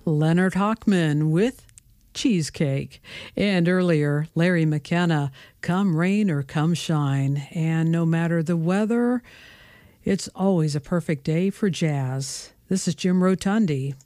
Leonard Hochman with Cheesecake. And earlier, Larry McKenna, Come Rain or Come Shine. And no matter the weather, it's always a perfect day for jazz. This is Jim Rotundi.